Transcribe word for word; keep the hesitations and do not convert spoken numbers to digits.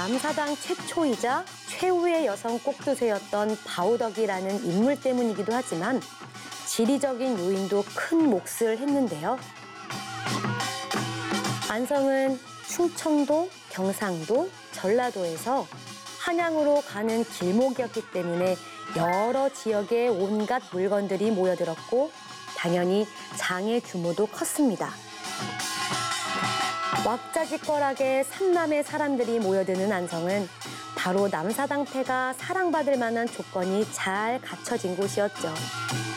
남사당 최초이자 최후의 여성 꼭두새였던 바우덕이라는 인물 때문이기도 하지만 지리적인 요인도 큰 몫을 했는데요. 안성은 충청도, 경상도, 전라도에서 한양으로 가는 길목이었기 때문에 여러 지역의 온갖 물건들이 모여들었고 당연히 장의 규모도 컸습니다. 왁자지껄하게 삼남의 사람들이 모여드는 안성은 바로 남사당패가 사랑받을 만한 조건이 잘 갖춰진 곳이었죠.